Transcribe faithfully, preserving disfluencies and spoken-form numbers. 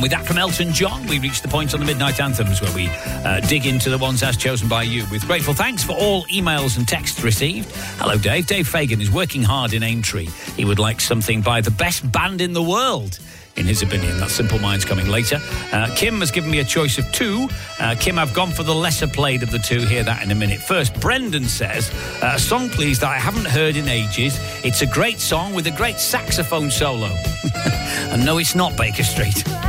with that from Elton John, we reach the point on the Midnight Anthems where we uh, dig into the ones as chosen by you. With grateful thanks for all emails and texts received. Hello, Dave. Dave Fagan is working hard in Aintree. He would like something by the best band in the world, in his opinion. That's Simple Minds coming later. Uh, Kim has given me a choice of two. Uh, Kim, I've gone for the lesser played of the two. Hear that in a minute. First, Brendan says, uh, a song, please, that I haven't heard in ages. It's a great song with a great saxophone solo. And no, it's not Baker Street.